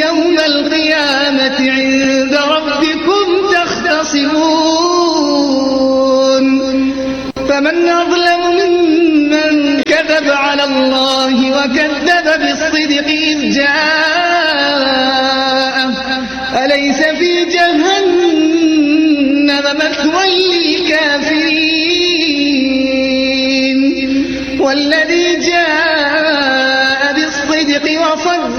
يوم القيامة عند ربكم تختصمون فمن أظلم ممن كذب على الله وكذب بالصدق إذ جاءه أليس في جهنم مثوى للكافرين والذي جاء بالصدق وصدق